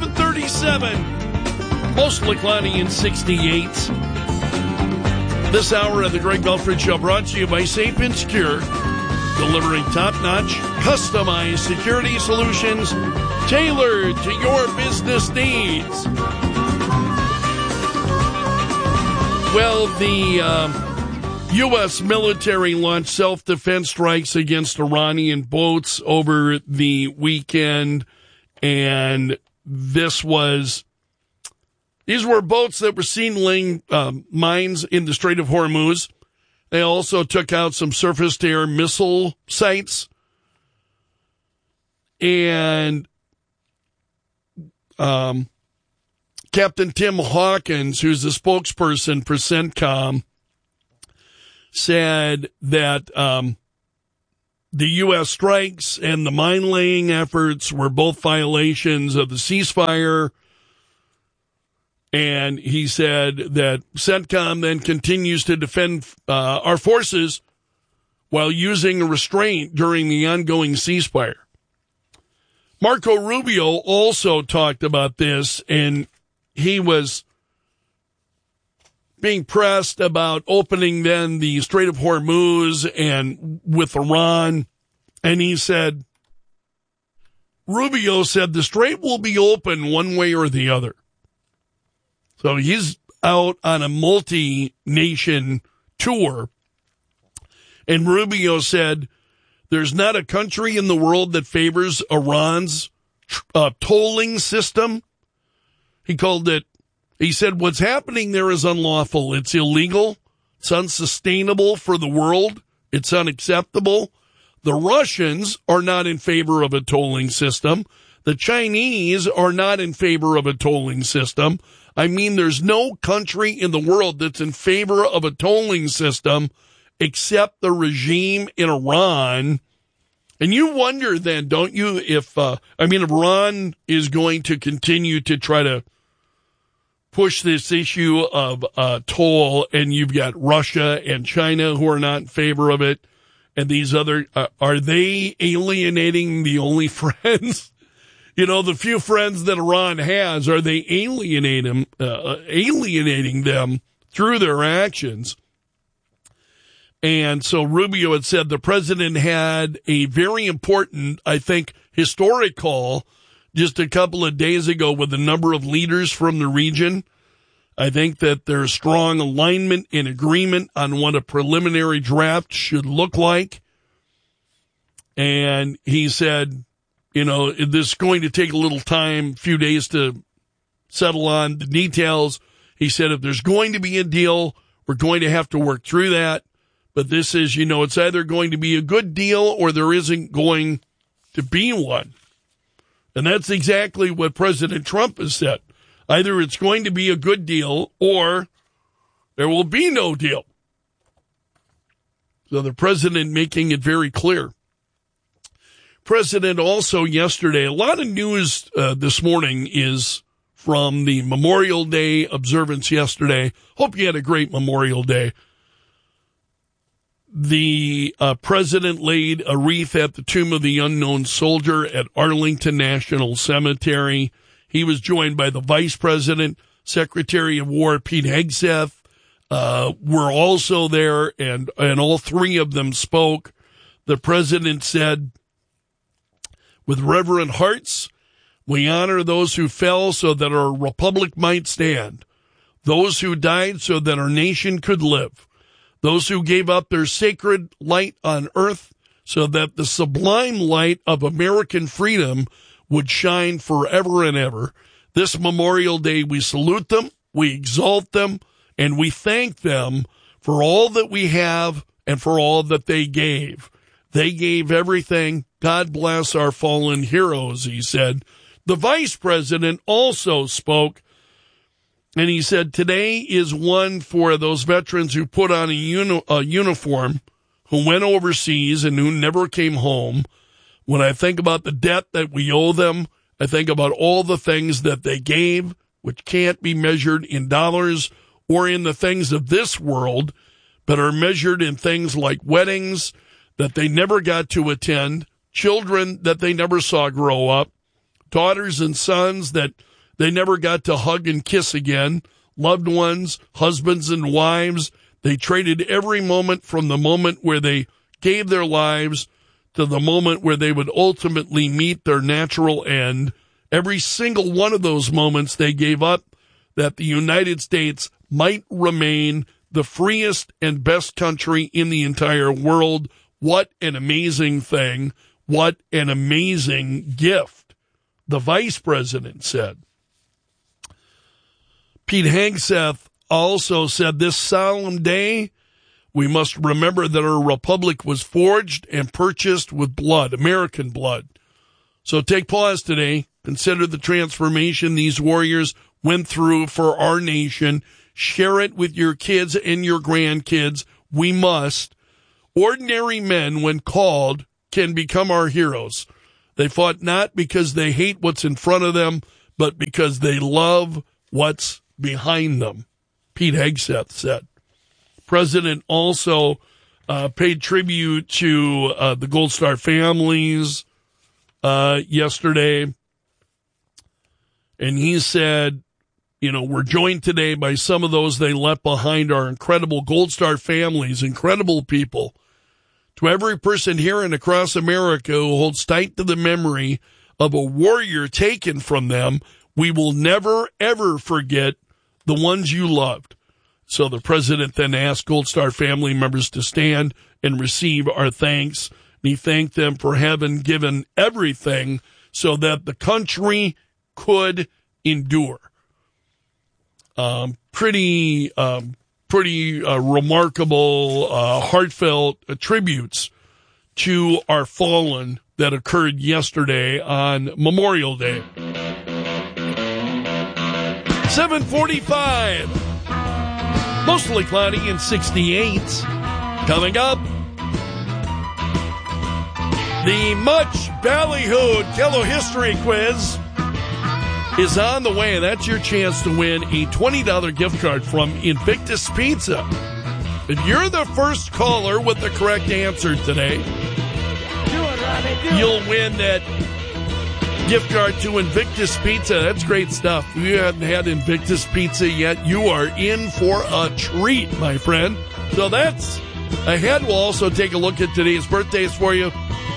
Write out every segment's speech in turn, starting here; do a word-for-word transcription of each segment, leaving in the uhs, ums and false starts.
seven thirty-seven. Mostly cloudy and sixty-eight. This hour of the Greg Belford Show brought to you by Safe and Secure, delivering top-notch, customized security solutions tailored to your business needs. Well, the uh, U S military launched self-defense strikes against Iranian boats over the weekend, and this was these were boats that were seen laying um, mines in the Strait of Hormuz. They also took out some surface-to-air missile sites, and um. Captain Tim Hawkins, who's the spokesperson for CENTCOM, said that um, the U S strikes and the mine-laying efforts were both violations of the ceasefire. And he said that CENTCOM then continues to defend uh, our forces while using a restraint during the ongoing ceasefire. Marco Rubio also talked about this, and he was being pressed about opening then the Strait of Hormuz and with Iran. And he said, Rubio said the strait will be open one way or the other. So he's out on a multi-nation tour. And Rubio said, there's not a country in the world that favors Iran's uh, tolling system. He called it, he said, what's happening there is unlawful. It's illegal. It's unsustainable for the world. It's unacceptable. The Russians are not in favor of a tolling system. The Chinese are not in favor of a tolling system. I mean, there's no country in the world that's in favor of a tolling system except the regime in Iran. And you wonder then, don't you, if, uh, I mean, if Iran is going to continue to try to push this issue of uh, toll, and you've got Russia and China who are not in favor of it, and these other, uh, are they alienating the only friends? You know, the few friends that Iran has, are they alienating, uh, alienating them through their actions? And so Rubio had said the president had a very important, I think, historic call just a couple of days ago with a number of leaders from the region. I think that there's strong alignment and agreement on what a preliminary draft should look like. And he said, you know, this is going to take a little time, a few days to settle on the details. He said, if there's going to be a deal, we're going to have to work through that. But this is, you know, it's either going to be a good deal or there isn't going to be one. And that's exactly what President Trump has said. Either it's going to be a good deal or there will be no deal. So the president making it very clear. President also yesterday, a lot of news uh, this morning is from the Memorial Day observance yesterday. Hope you had a great Memorial Day. The uh, president laid a wreath at the Tomb of the Unknown Soldier at Arlington National Cemetery. He was joined by the Vice President, Secretary of War Pete Hegseth, uh, were also there, and, and all three of them spoke. The president said, with reverent hearts, we honor those who fell so that our republic might stand, those who died so that our nation could live, those who gave up their sacred light on earth so that the sublime light of American freedom would shine forever and ever. This Memorial Day, we salute them, we exalt them, and we thank them for all that we have and for all that they gave. They gave everything. God bless our fallen heroes, he said. The vice president also spoke, and he said, today is one for those veterans who put on a, uni- a uniform, who went overseas and who never came home. When I think about the debt that we owe them, I think about all the things that they gave, which can't be measured in dollars or in the things of this world, but are measured in things like weddings that they never got to attend, children that they never saw grow up, daughters and sons that They never got to hug and kiss again. Loved ones, husbands and wives, they traded every moment from the moment where they gave their lives to the moment where they would ultimately meet their natural end. Every single one of those moments they gave up that the United States might remain the freest and best country in the entire world. What an amazing thing. What an amazing gift, the vice president said. Pete Hegseth also said, this solemn day, we must remember that our republic was forged and purchased with blood, American blood. So take pause today. Consider the transformation these warriors went through for our nation. Share it with your kids and your grandkids. We must. Ordinary men, when called, can become our heroes. They fought not because they hate what's in front of them, but because they love what's behind them, Pete Hegseth said. President also uh, paid tribute to uh, the Gold Star families uh, yesterday. And he said, you know, we're joined today by some of those they left behind, our incredible Gold Star families, incredible people. To every person here and across America who holds tight to the memory of a warrior taken from them, we will never, ever forget the ones you loved. So the president then asked Gold Star family members to stand and receive our thanks. And he thanked them for having given everything so that the country could endure. Um, pretty, um, pretty uh, remarkable, uh, heartfelt uh, tributes to our fallen that occurred yesterday on Memorial Day. seven forty-five. Mostly cloudy and sixty-eight. Coming up, the much ballyhooed Kello History Quiz is on the way. That's your chance to win a twenty dollars gift card from Invictus Pizza. If you're the first caller with the correct answer today, you'll win that gift card to Invictus Pizza. That's great stuff. If you haven't had Invictus Pizza yet, you are in for a treat, my friend. So that's ahead. We'll also take a look at today's birthdays for you.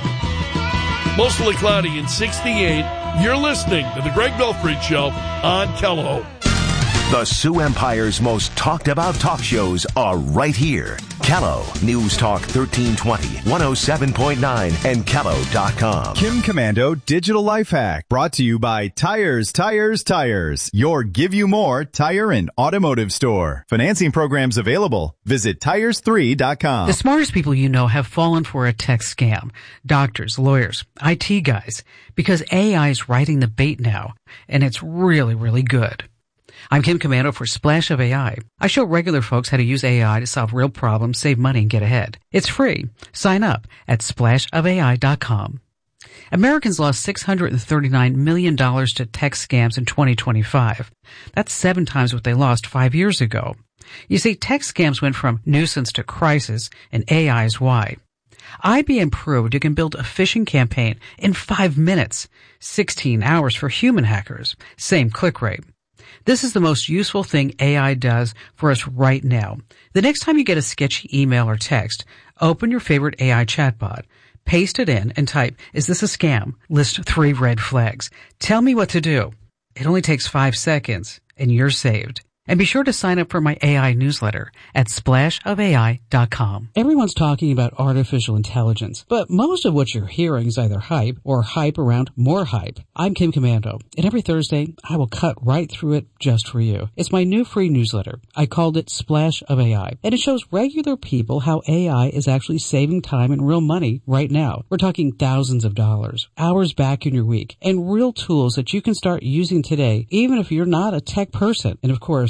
Mostly cloudy and sixty-eight. You're listening to the Greg Belfrage Show on Kello. The Sioux Empire's most talked about talk shows are right here. Kello News Talk thirteen twenty, one oh seven point nine, and Kello dot com. Kim Commando Digital Life Hack, brought to you by Tires, Tires, Tires, your Give You More tire and automotive store. Financing programs available. Visit tires three dot com. The smartest people you know have fallen for a tech scam. Doctors, lawyers, I T guys, because A I is riding the bait now, and it's really, really good. I'm Kim Commando for Splash of A I. I show regular folks how to use A I to solve real problems, save money, and get ahead. It's free. Sign up at splash of A I dot com. Americans lost six hundred thirty-nine million dollars to tech scams in twenty twenty-five. That's seven times what they lost five years ago. You see, tech scams went from nuisance to crisis, and A I is why. I B M proved you can build a phishing campaign in five minutes, sixteen hours for human hackers. Same click rate. This is the most useful thing A I does for us right now. The next time you get a sketchy email or text, open your favorite A I chatbot, paste it in, and type, "Is this a scam?" List three red flags. Tell me what to do. It only takes five seconds, and you're saved. And be sure to sign up for my A I newsletter at splash of A I dot com. Everyone's talking about artificial intelligence, but most of what you're hearing is either hype or hype around more hype. I'm Kim Commando, and every Thursday I will cut right through it just for you. It's my new free newsletter. I called it Splash of A I, and it shows regular people how A I is actually saving time and real money right now. We're talking thousands of dollars, hours back in your week, and real tools that you can start using today, even if you're not a tech person. And of course,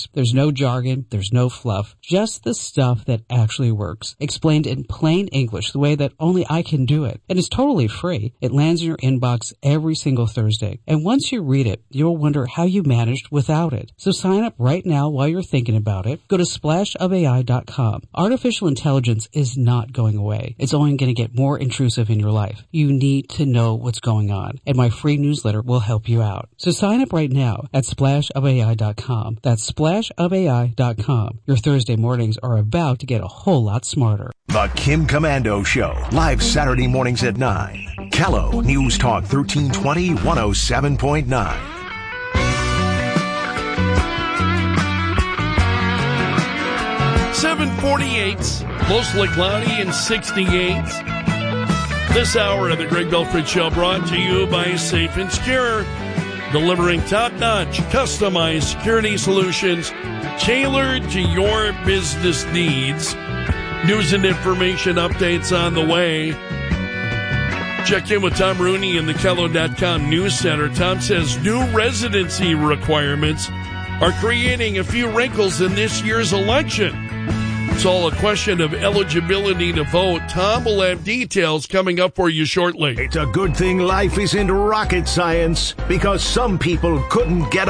answers. There's no jargon, there's no fluff, just the stuff that actually works. Explained in plain English, the way that only I can do it. And it's totally free. It lands in your inbox every single Thursday. And once you read it, you'll wonder how you managed without it. So sign up right now while you're thinking about it. Go to splash of A I dot com. Artificial intelligence is not going away. It's only going to get more intrusive in your life. You need to know what's going on. And my free newsletter will help you out. So sign up right now at splash of A I dot com. That's splash of A I dot com. Your Thursday mornings are about to get a whole lot smarter. The Kim Komando Show, live Saturday mornings at nine. Callow, News Talk thirteen twenty, one oh seven point nine. seven forty-eight, mostly cloudy and sixty-eight. This hour of the Greg Belford Show brought to you by Safe and Secure, delivering top-notch, customized security solutions tailored to your business needs. News and information updates on the way. Check in with Tom Rooney in the Kello dot com News Center. Tom says new residency requirements are creating a few wrinkles in this year's election. It's all a question of eligibility to vote. Tom will have details coming up for you shortly. It's a good thing life isn't rocket science, because some people couldn't get